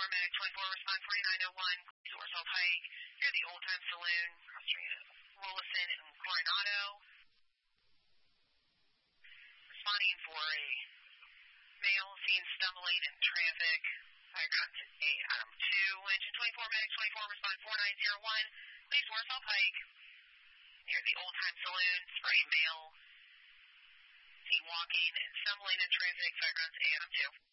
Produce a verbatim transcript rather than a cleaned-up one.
twenty-four, Medic twenty-four, respond forty-nine oh one, Source Health Hike, near the Old Time Saloon, cross street Willison and Coronado. Responding for a male seen stumbling in traffic. Diagram to eight, Adam two, engine twenty-four, Medic twenty-four, respond four nine zero one, please Source Health Hike, near the Old Time Saloon, for a male seen walking and stumbling in traffic. Diagram to eight, Adam two.